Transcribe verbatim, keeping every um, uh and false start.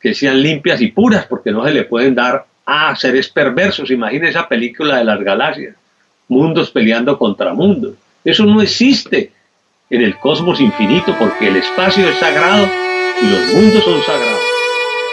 que sean limpias y puras, porque no se le pueden dar a seres perversos. Imagina esa película de las galaxias, mundos peleando contra mundos. Eso no existe en el cosmos infinito, porque el espacio es sagrado y los mundos son sagrados.